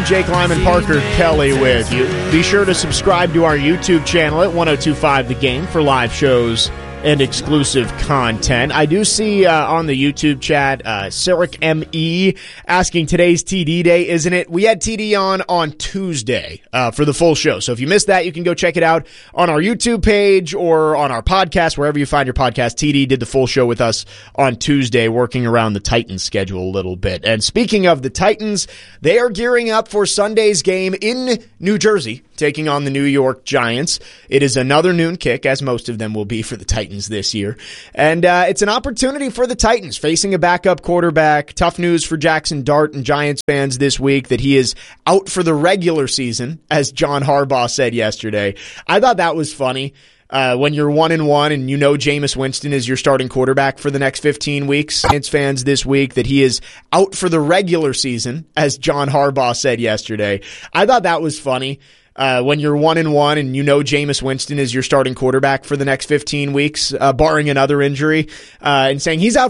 FM, Jake Lyman, Parker Kelly with you. Be sure to subscribe to our YouTube channel at 1025 The Game for live shows and exclusive content. I do see on the YouTube chat, Cyric ME asking, today's TD day, isn't it? We had TD on Tuesday for the full show. So if you missed that, you can go check it out on our YouTube page or on our podcast, wherever you find your podcast. TD did the full show with us on Tuesday, working around the Titans schedule a little bit. And speaking of the Titans, they are gearing up for Sunday's game in New Jersey, taking on the New York Giants. It is another noon kick, as most of them will be for the Titans this year. And it's an opportunity for the Titans facing a backup quarterback. Tough news for Jackson Dart and Giants fans this week that he is out for the regular season, as John Harbaugh said yesterday. I thought that was funny. When you're 1-1 and you know Jameis Winston is your starting quarterback for the next 15 weeks, Giants fans this week that he is out for the regular season, as John Harbaugh said yesterday. I thought that was funny. When you're 1-1 and you know Jameis Winston is your starting quarterback for the next 15 weeks, barring another injury, and saying he's out